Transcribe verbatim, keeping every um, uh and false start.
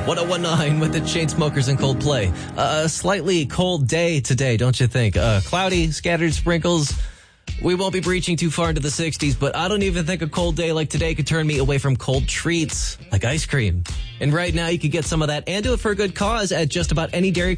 one oh one point nine with the Chainsmokers and Coldplay. Uh, a slightly cold day today, don't you think? Uh, cloudy, scattered sprinkles. We won't be breaching too far into the sixties, but I don't even think a cold day like today could turn me away from cold treats, like ice cream. And right now, you can get some of that and do it for a good cause at just about any Dairy